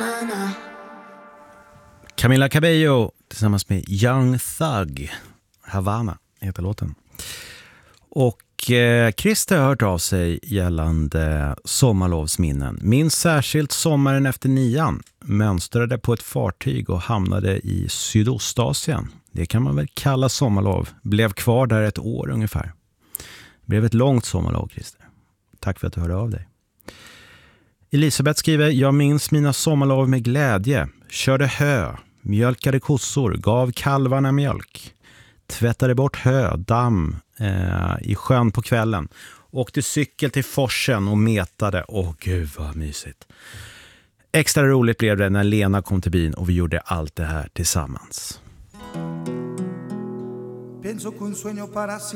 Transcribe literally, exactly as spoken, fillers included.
Camila Cabello tillsammans med Young Thug. Havana heter låten. Och eh, Christer har hört av sig gällande sommarlovsminnen. Minns särskilt sommaren efter nian. Mönstrade på ett fartyg och hamnade i Sydostasien. Det kan man väl kalla sommarlov. Blev kvar där ett år ungefär. Det blev ett långt sommarlov, Christer. Tack för att du hörde av dig. Elisabeth skriver: jag minns mina sommarlov med glädje. Körde hö, mjölkade kossor, gav kalvarna mjölk. Tvättade bort hö, damm eh, i sjön på kvällen. Åkte cykel till forsen och metade. Åh gud vad mysigt. Extra roligt blev det när Lena kom till byn och vi gjorde allt det här tillsammans. Penso con sueño para